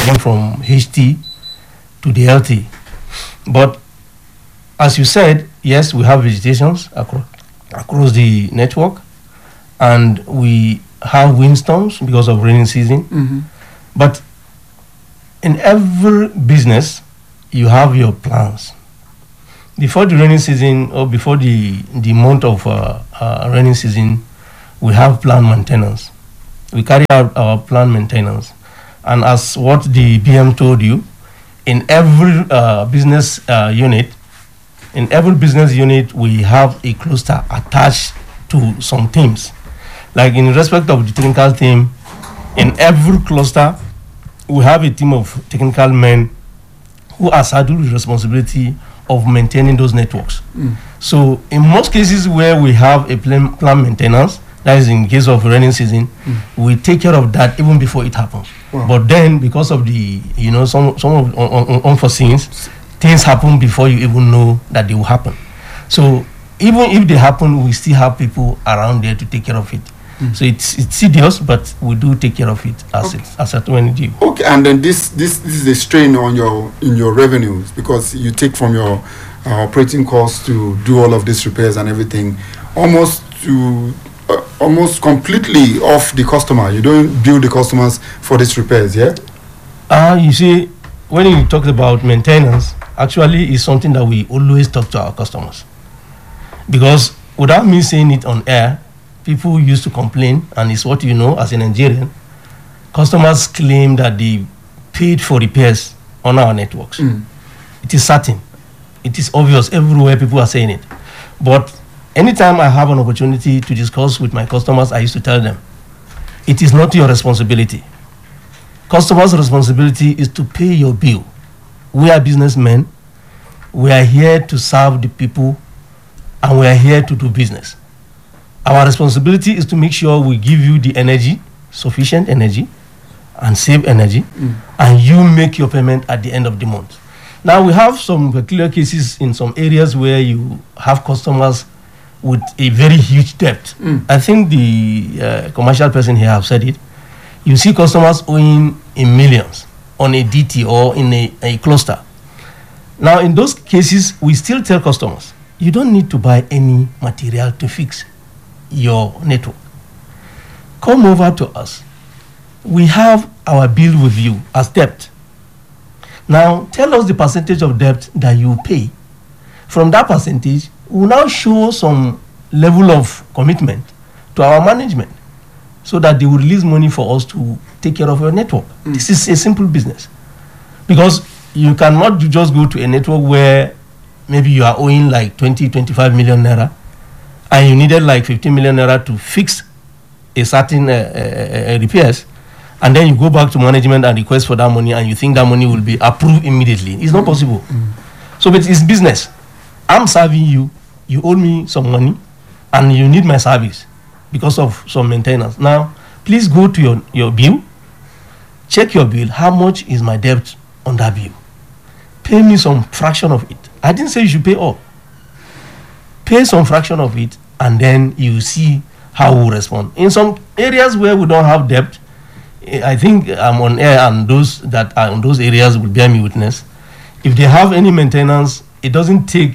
moving from HT to the LT. But as you said, yes, we have visitations across the network, and we have windstorms because of rainy season. Mm-hmm. But in every business, you have your plans. Before the rainy season or before the month of rainy season, we have planned maintenance. We carry out our planned maintenance. And as what the BM told you, in every business unit, we have a cluster attached to some teams. Like in respect of the technical team, in every cluster, we have a team of technical men who are saddled with responsibility of maintaining those networks. So in most cases where we have a planned maintenance, that is in case of rainy season, we take care of that even before it happens. Wow. But then because of the, some of unforeseen things happen before you even know that they will happen. So even if they happen, we still have people around there to take care of it. So it's serious, but we do take care of it as at when it due. Okay, and then this is a strain on your revenues, because you take from your operating costs to do all of these repairs and everything, almost completely off the customer. You don't bill the customers for these repairs, yeah? You see, when you talk about maintenance, actually it's something that we always talk to our customers, because without me saying it on air, people used to complain, and it's what you know as a Nigerian. Customers claim that they paid for repairs on our networks. It is certain. It is obvious everywhere people are saying it. But anytime I have an opportunity to discuss with my customers, I used to tell them, it is not your responsibility. Customers' responsibility is to pay your bill. We are businessmen. We are here to serve the people, and we are here to do business. Our responsibility is to make sure we give you the energy, sufficient energy, and save energy, and you make your payment at the end of the month. Now, we have some peculiar cases in some areas where you have customers with a very huge debt. I think the commercial person here have said it. You see customers owing in millions on a DT or in a cluster. Now, in those cases, we still tell customers, you don't need to buy any material to fix your network. Come over to us. We have our bill with you as debt. Now, tell us the percentage of debt that you pay. From that percentage, we'll now show some level of commitment to our management so that they will release money for us to take care of your network. This is a simple business. Because you cannot just go to a network where maybe you are owing like 25 million naira, and you needed like 15 million naira to fix a certain repairs, and then you go back to management and request for that money, and you think that money will be approved immediately. It's not possible. So but it's business. I'm serving you, you owe me some money, and you need my service because of some maintenance. Now, please go to your bill, check your bill, how much is my debt on that bill? Pay me some fraction of it. I didn't say you should pay all. Pay some fraction of it, and then you see how we'll respond. In some areas where we don't have debt, I think I'm on air, and those that are in those areas will bear me witness. If they have any maintenance, it doesn't take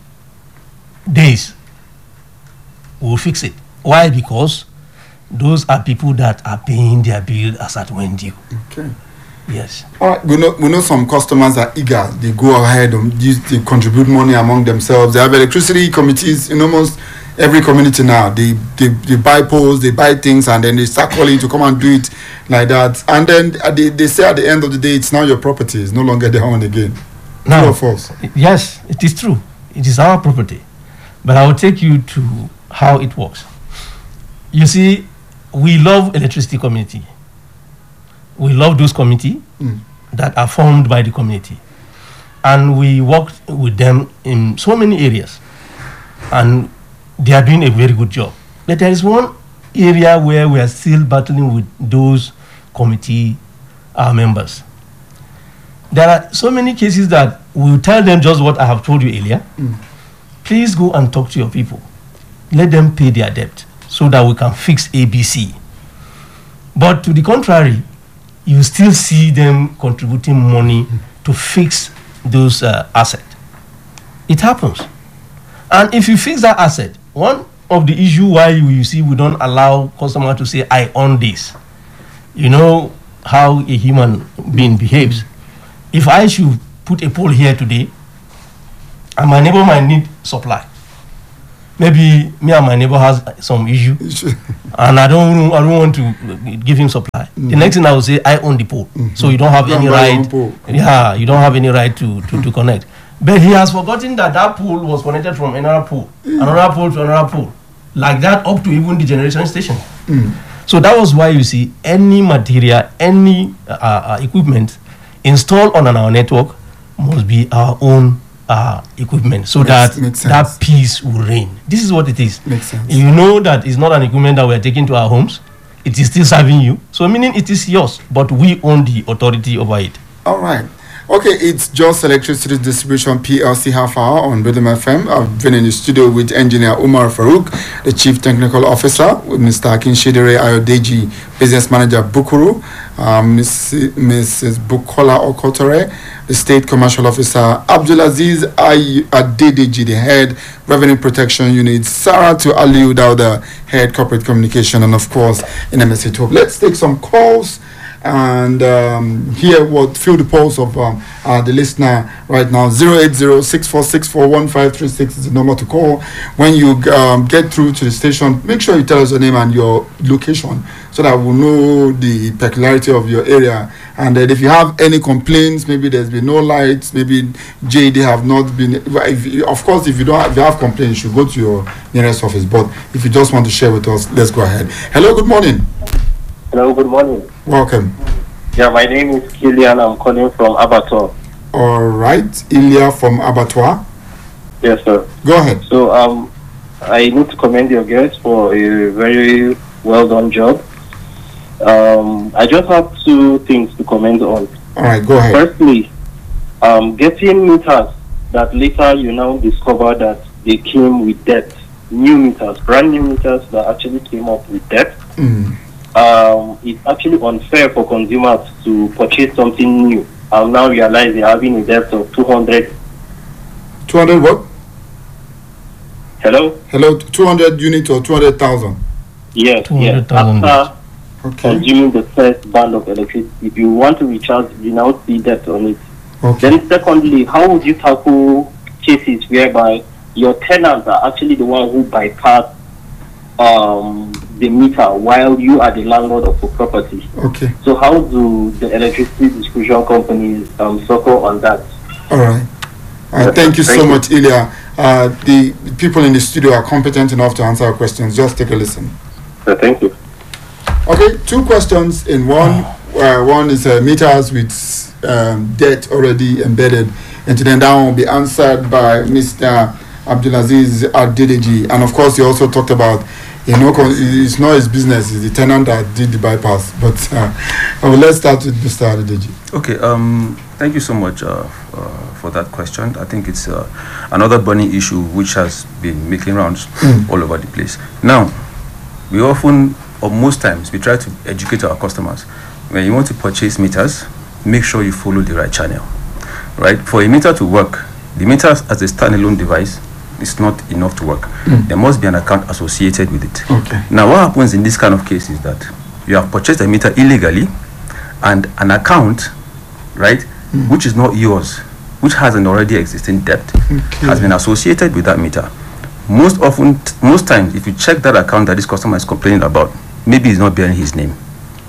days. We'll fix it. Why? Because those are people that are paying their bill as at when due. Okay. Yes. All right. We know some customers are eager. They go ahead and they contribute money among themselves. They have electricity committees in almost every community now. They buy poles, they buy things, and then they start calling to come and do it like that. And then they say at the end of the day, it's now your property. It's no longer their own again. Now, true or false? Yes, it is true. It is our property. But I will take you to how it works. You see, we love electricity community. We love those committees that are formed by the community. And we work with them in so many areas. And they are doing a very good job. But there is one area where we are still battling with those committee members. There are so many cases that we will tell them just what I have told you earlier. Please go and talk to your people. Let them pay their debt so that we can fix ABC. But to the contrary, you still see them contributing money to fix those assets. It happens. And if you fix that asset, one of the issue why you see we don't allow customer to say, I own this. You know how a human being behaves. If I should put a pole here today, and my neighbor might need supply. Maybe me and my neighbor has some issue, and I don't want to give him supply. The next thing I will say, I own the pole, so you don't have any right. Yeah, you don't have any right to connect. But he has forgotten that pole was connected from another pole to another pole, like that up to even the generation station. So that was why you see any material, any equipment installed on our network must be our own equipment, so that peace will reign. This is what it is. Makes sense. You know that it's not an equipment that we're taking to our homes. It is still serving you. So meaning it is yours, but we own the authority over it. All right. Okay, it's Just Electricity Distribution PLC half hour on Rhythm FM. I've been in the studio with engineer Umar Farouk, the Chief Technical Officer, with Mr. Akinshedere Ayodeji, Business Manager Bukuru, Mrs. Bukola Okotore, the State Commercial Officer, Abdulaziz Adedeji, the Head Revenue Protection Unit, Sarah to Aliu Dauda, Head Corporate Communication, and of course, in MSA Top. Let's take some calls and feel the pulse of the listener right now. 080-6464-1536 is the number to call. When you get through to the station, make sure you tell us your name and your location so that we'll know the peculiarity of your area. And if you have any complaints, maybe there's been no lights, maybe JD have not been. If you have complaints, you should go to your nearest office. But if you just want to share with us, let's go ahead. Hello, good morning. Hello, good morning. Welcome. Yeah, my name is Kilian. I'm calling from Abattoir. All right, Ilya from Abattoir. Yes, sir. Go ahead. So, I need to commend your guests for a very well done job. I just have two things to comment on. All right, go ahead. Firstly, getting meters that later you now discover that they came with debt. New meters, brand new meters that actually came up with debt. It's actually unfair for consumers to purchase something new and now realize they're having a debt of 200. 200 what? Hello? 200 units or 200,000? Yes, 200,000. After consuming the first band of electricity, if you want to recharge, you now see debt on it. Okay. Then secondly, how would you tackle cases whereby your tenants are actually the one who bypass the meter while you are the landlord of the property? Okay. So how do the electricity distribution companies suffer on that? All right. Thank you so much, Ilya. The people in the studio are competent enough to answer our questions. Just take a listen. Thank you. Okay, two questions in one. One is meters with debt already embedded into them. That one will be answered by Mr. Abdulaziz Adedeji. And of course, he also talked about, it's not his business, it's the tenant that did the bypass. But let's start with Mr. Adedeji. Okay, thank you so much for that question. I think it's another burning issue which has been making rounds all over the place. Now, we often, or most times, we try to educate our customers. When you want to purchase meters, make sure you follow the right channel, right? For a meter to work, the meter as a standalone device is not enough to work. There must be an account associated with it. Okay. Now, what happens in this kind of case is that you have purchased a meter illegally, and an account, right, which is not yours, which has an already existing debt, has been associated with that meter. Most times, if you check that account that this customer is complaining about, maybe it's not bearing his name.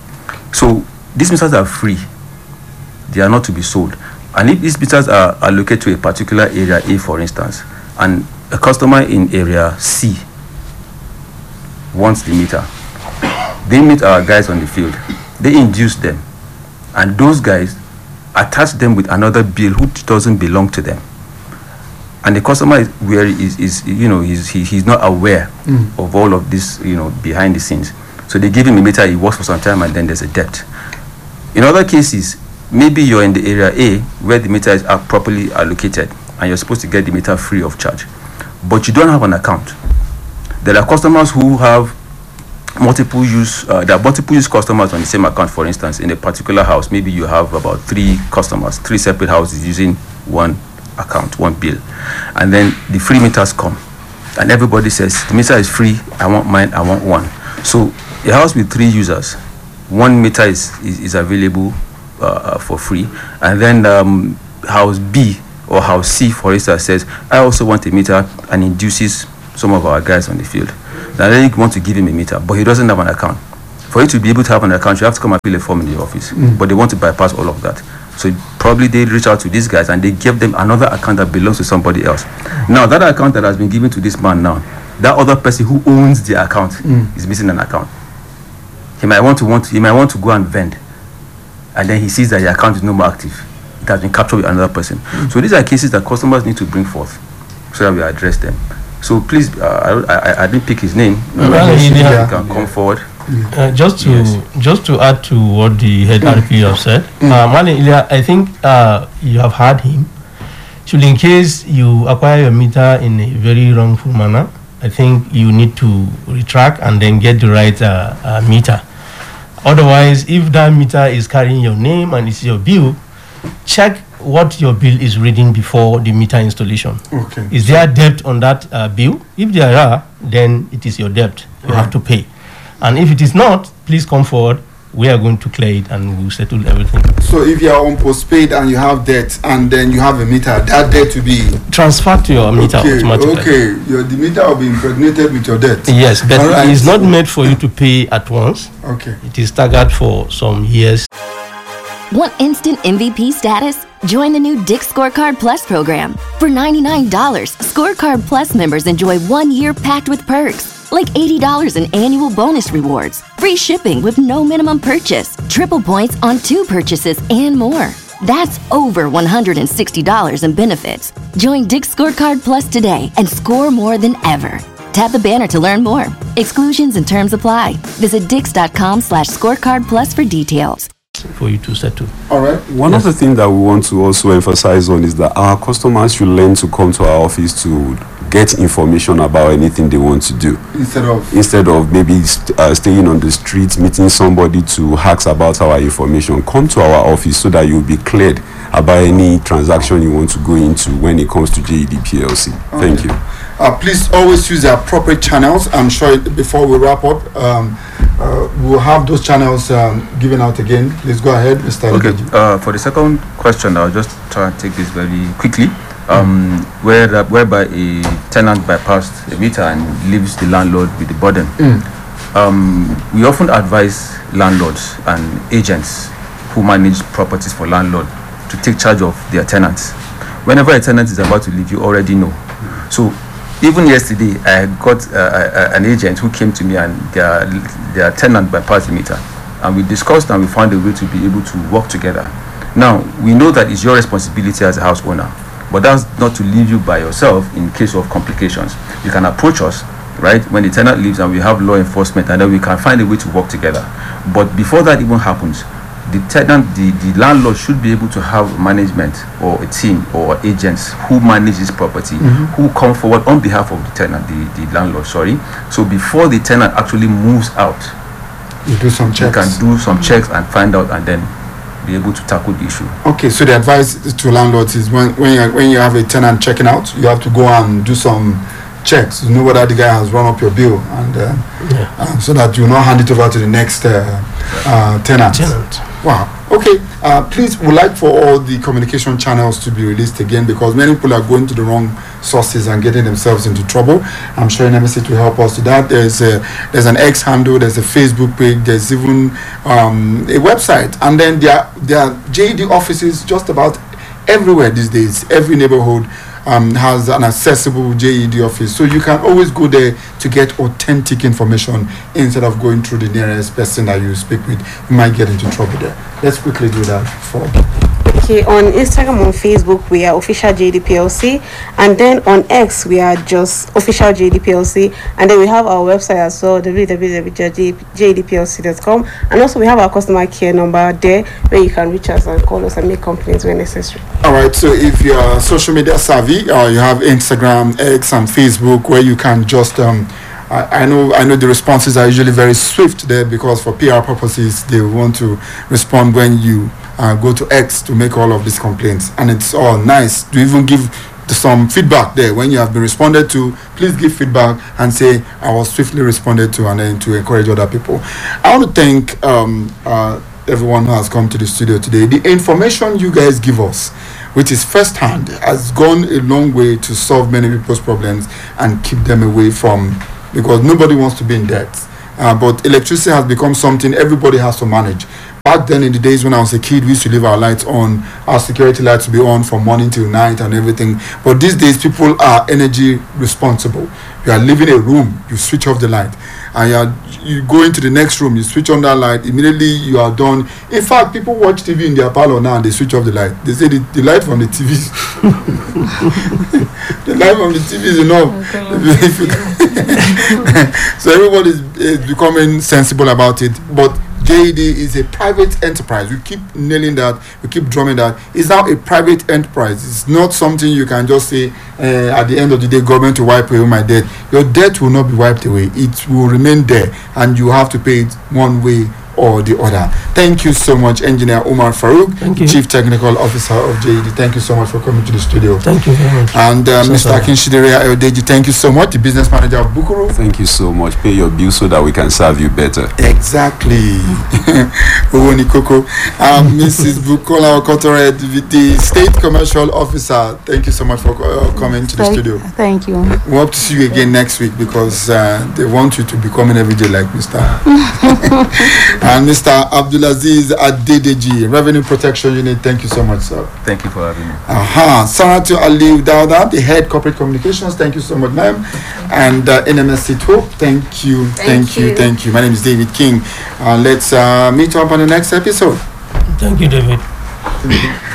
So these meters are free; they are not to be sold. And if these meters are allocated to a particular area A, for instance, and a customer in area C wants the meter, they meet our guys on the field, they induce them, and those guys attach them with another bill which doesn't belong to them. And the customer is where he's not aware of all of this, behind the scenes. So they give him a meter, he works for some time, and then there's a debt. In other cases, maybe you're in the area A where the meter is properly allocated and you're supposed to get the meter free of charge, but you don't have an account. There are customers who have multiple use there are multiple use customers on the same account. For instance, in a particular house, maybe you have about 3 customers, 3 separate houses using one account, one bill, and then the free meters come, and everybody says the meter is free, I want mine, I want one. So a house with 3 users, one meter is available for free, and then house B or house C, for instance, says I also want a meter, and induces some of our guys on the field. Now then you want to give him a meter, but he doesn't have an account. For you to be able to have an account, you have to come and fill a form in the office. But they want to bypass all of that. So probably they reach out to these guys and they give them another account that belongs to somebody else. Now that account that has been given to this man now, that other person who owns the account is missing an account. He might want to go and vend, and then he sees that the account is no more active. It has been captured with another person. So these are cases that customers need to bring forth so that we address them. So please, I didn't pick his name. You can come forward. Just to add to what the head RP have said, Malin Ilya, I think you have heard him. Should in case you acquire your meter in a very wrongful manner, I think you need to retract and then get the right meter. Otherwise, if that meter is carrying your name and it's your bill, check what your bill is reading before the meter installation. Okay. Is there debt on that bill? If there are, then it is your debt. You have to pay. And if it is not, please come forward. We are going to clear it and we'll settle everything. So if you are on postpaid and you have debt and then you have a meter, that debt will be transferred to your meter automatically. Okay, the meter will be impregnated with your debt. Yes, but it is not made for you to pay at once. Okay. It is staggered for some years. Want instant MVP status? Join the new Dick Scorecard Plus program. For $99, Scorecard Plus members enjoy 1 year packed with perks, like $80 in annual bonus rewards, free shipping with no minimum purchase, triple points on 2 purchases, and more. That's over $160 in benefits. Join Dick Scorecard Plus today and score more than ever. Tap the banner to learn more. Exclusions and terms apply. Visit dix.com/scorecard plus for details. For you to settle. All right. One of the things that we want to also emphasize on is that our customers should learn to come to our office to get information about anything they want to do. Instead of maybe staying on the streets, meeting somebody to ask about our information, come to our office so that you'll be cleared about any transaction you want to go into when it comes to JED PLC. Okay. Thank you. Please always use the appropriate channels. I'm sure before we wrap up, we'll have those channels given out again. Please go ahead, Mr. Okay. For the second question, I'll just try and take this very quickly. Whereby a tenant bypassed a meter and leaves the landlord with the burden. We often advise landlords and agents who manage properties for landlord to take charge of their tenants. Whenever a tenant is about to leave, you already know. So even yesterday, I got an agent who came to me and their tenant bypassed the meter. And we discussed and we found a way to be able to work together. Now, we know that it's your responsibility as a house owner, but that's not to leave you by yourself in case of complications. You can approach us, right, when the tenant leaves and we have law enforcement, and then we can find a way to work together. But before that even happens, the landlord should be able to have management or a team or agents who manage this property, who come forward on behalf of the tenant, the landlord, sorry. So before the tenant actually moves out, you do some checks. You can do some checks and find out and then be able to tackle the issue. Okay, so the advice to landlords is when you have a tenant checking out, you have to go and do some checks. You know whether the guy has run up your bill, and so that you not hand it over to the next tenant. Wow. Okay. Please, would like for all the communication channels to be released again, because many people are going to the wrong sources and getting themselves into trouble. I'm sure NMSC will help us to that. There's an X handle, there's a Facebook page, there's even a website, and then there are JED offices just about everywhere these days. Every neighborhood has an accessible JED office, so you can always go there to get authentic information instead of going through the nearest person that you speak with. You might get into trouble there. Let's quickly do that for. Okay, on Instagram and Facebook we are official JED PLC, and then on X we are just official JED PLC, and then we have our website as well, www.jedplc.com, and also we have our customer care number there where you can reach us and call us and make complaints when necessary. All right, so if you are social media savvy, you have Instagram, X, and Facebook where you can just I know the responses are usually very swift there, because for PR purposes they want to respond when you go to X to make all of these complaints, and it's all nice to even give some feedback there. When you have been responded to, please give feedback and say I was swiftly responded to, and then to encourage other people. I want to thank everyone who has come to the studio today. The information you guys give us, which is first hand, has gone a long way to solve many people's problems and keep them away from, because nobody wants to be in debt. But electricity has become something everybody has to manage. Back then, in the days when I was a kid, we used to leave our lights on, our security lights to be on from morning till night and everything. But these days, people are energy responsible. You are leaving a room, you switch off the light, and you go into the next room, you switch on that light, immediately you are done. In fact, people watch TV in their parlor now and they switch off the light. They say the light from the TV the light from the TV is enough. So everybody is becoming sensible about it. But JED is a private enterprise. We keep nailing that, we keep drumming that. It's now a private enterprise. It's not something you can just say at the end of the day, government to wipe away my debt. Your debt will not be wiped away. It will remain there, and you have to pay it one way or the other. Thank you so much, Engineer Umar Farouk, Chief Technical Officer of JED. Thank you so much for coming to the studio. Thank you very much. And Mr. Akinshidere Ayodeji, thank you so much, the business manager of Bukuru. Thank you so much. Pay your bills so that we can serve you better. Exactly. Mrs. Bukola Okotore, the State Commercial Officer, thank you so much for coming to the studio. Thank you. We hope to see you again next week, because they want you to be coming every day like Mr. And Mr. Abdulaziz Adedeji, Revenue Protection Unit, thank you so much, sir. Thank you for having me. Saratu Ali Dawda, the Head Corporate Communications, thank you so much, ma'am. And NMSC Hope, thank you. My name is David King. Let's meet up on the next episode. Thank you, David.